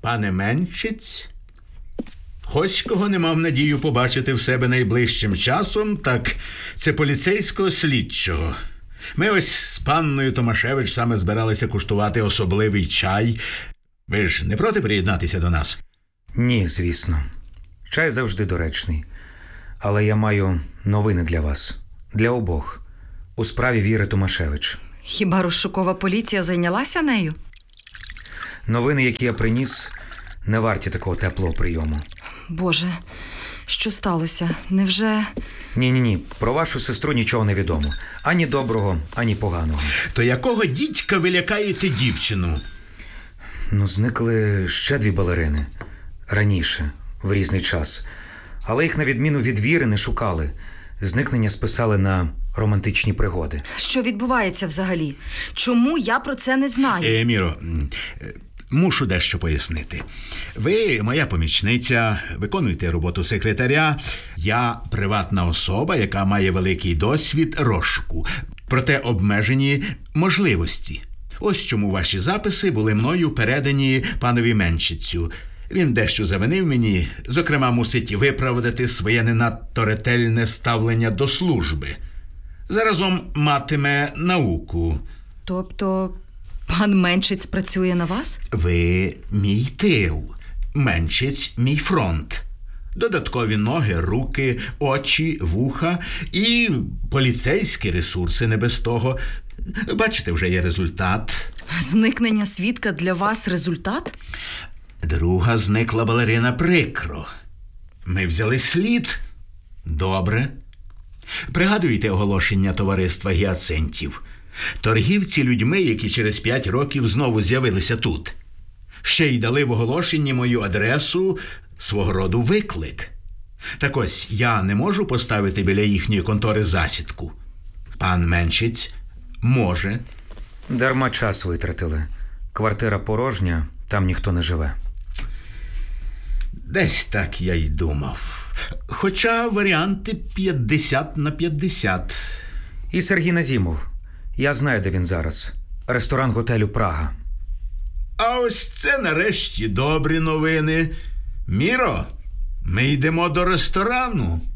Пане Меншиць, ось кого не мав надію побачити в себе найближчим часом, так це поліцейського слідчого. Ми ось з панною Томашевич саме збиралися куштувати особливий чай. Ви ж не проти приєднатися до нас? Ні, звісно. Чай завжди доречний. Але я маю новини для вас. Для обох. У справі Віри Томашевич. Хіба розшукова поліція зайнялася нею? Новини, які я приніс, не варті такого теплого прийому. Боже, що сталося? Невже... Ні. Про вашу сестру нічого не відомо. Ані доброго, ані поганого. То якого дідька ви лякаєте дівчину? Зникли ще 2 балерини. Раніше, в різний час. Але їх, на відміну від Віри, не шукали. Зникнення списали на романтичні пригоди. Що відбувається взагалі? Чому я про це не знаю? Міро, мушу дещо пояснити. Ви моя помічниця, виконуєте роботу секретаря. Я приватна особа, яка має великий досвід розшуку. Проте обмежені можливості. Ось чому ваші записи були мною передані панові Меншицю. Він дещо завинив мені, зокрема, мусить виправдати своє не надто ретельне ставлення до служби. Заразом матиме науку. Тобто пан Меншиць працює на вас? Ви мій тил, Меншиць мій фронт. Додаткові ноги, руки, очі, вуха і поліцейські ресурси не без того. Бачите, вже є результат. Зникнення свідка для вас результат? Друга зникла балерина прикро. Ми взяли слід. Добре. Пригадуєте оголошення товариства гіацинтів? Торгівці людьми, які через 5 років знову з'явилися тут. Ще й дали в оголошенні мою адресу, свого роду виклик. Так ось, я не можу поставити біля їхньої контори засідку. Пан Меншиць може. Дарма час витратили. Квартира порожня, там ніхто не живе. Десь так я й думав. Хоча варіанти 50/50. І Сергій Назімов. Я знаю, де він зараз. Ресторан готелю «Прага». А ось це нарешті добрі новини. Міро, ми йдемо до ресторану.